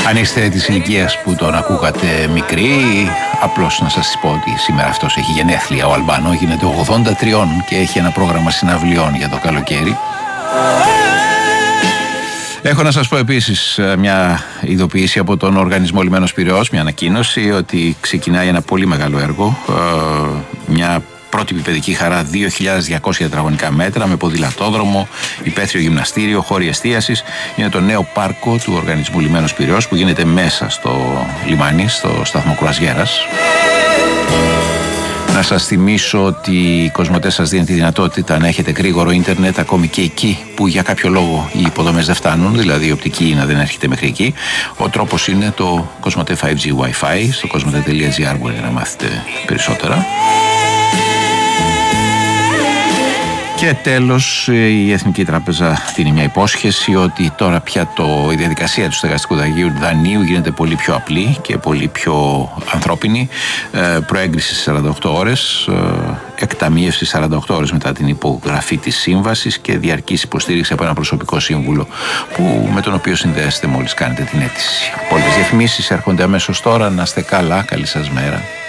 Αν είστε της ηλικίας που τον ακούγατε μικρή, απλώς να σας πω ότι σήμερα αυτός έχει γενέθλια. Ο Αλμπάνο γίνεται 83 και έχει ένα πρόγραμμα συναυλιών για το καλοκαίρι. Έχω να σας πω επίσης μια ειδοποίηση από τον Οργανισμό Λιμένος Πειραιώς, μια ανακοίνωση ότι ξεκινάει ένα πολύ μεγάλο έργο, μια πρότυπη παιδική χαρά 2.200 τετραγωνικά μέτρα με ποδηλατόδρομο, υπαίθριο γυμναστήριο, χώροι εστίασης. Είναι το νέο πάρκο του Οργανισμού Λιμένος Πειραιώς που γίνεται μέσα στο λιμάνι, στο σταθμό Κρουαζιέρας. Να σας θυμίσω ότι η Κοσμοτέ σας δίνει τη δυνατότητα να έχετε γρήγορο ίντερνετ ακόμη και εκεί που για κάποιο λόγο οι υποδομές δεν φτάνουν, δηλαδή η οπτική να δεν έρχεται μέχρι εκεί. Ο τρόπος είναι το Κοσμοτέ 5G Wi-Fi. Στο κοσμοτέ.gr μπορείτε να μάθετε περισσότερα. Και τέλος, η Εθνική Τράπεζα δίνει μια υπόσχεση ότι τώρα πια η διαδικασία του στεγαστικού δανείου γίνεται πολύ πιο απλή και πολύ πιο ανθρώπινη. Προέγκριση σε 48 ώρες, εκταμείευση 48 ώρες μετά την υπογραφή της σύμβασης και διαρκής υποστήριξη από ένα προσωπικό σύμβουλο με τον οποίο συνδέεστε μόλις κάνετε την αίτηση. Πολλές διαφημίσεις έρχονται αμέσως τώρα. Να είστε καλά, καλή σας μέρα.